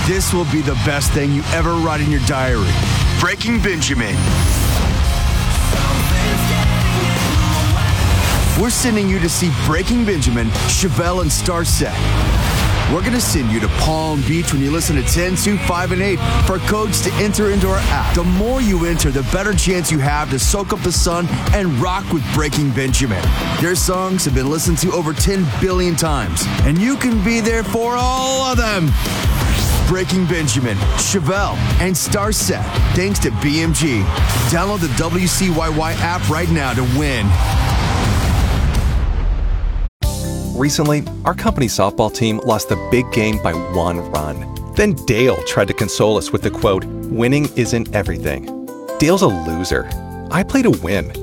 This will be the best thing you ever write in your diary. Breaking Benjamin. We're sending you to see Breaking Benjamin, Chevelle, and Starset. We're going to send you to Palm Beach when you listen to 10, 2, 5, and 8 for codes to enter into our app. The more you enter, the better chance you have to soak up the sun and rock with Breaking Benjamin. Their songs have been listened to over 10 billion times, and you can be there for all of them. Breaking Benjamin, Chevelle, and Starset, thanks to BMG. Download the WCYY app right now to win. Recently, our company softball team lost the big game by 1 run. Then Dale tried to console us with the quote, "Winning isn't everything." Dale's a loser. I play to win.